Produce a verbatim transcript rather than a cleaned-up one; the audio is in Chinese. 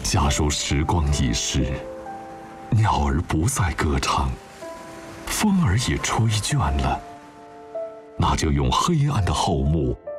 假如时光已逝，鸟儿不再歌唱，风儿也吹倦了，那就用黑暗的后幕